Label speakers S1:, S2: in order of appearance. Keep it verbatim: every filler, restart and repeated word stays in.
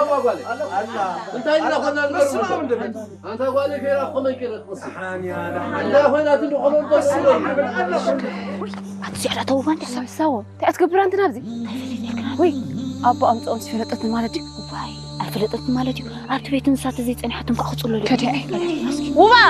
S1: ما قالي انت هنا خلنا نقول انت قالي كيرا خمن كيرا قصي انت هنا تدخل القص
S2: هتسيح تو ما تحسب سوا تأتكبر أنت نبزي وي أبا أمس أمس فلتت مالتي واي فلتت مالتي عرفت بيت نسات زيت أنا حتى مكحص له كده وما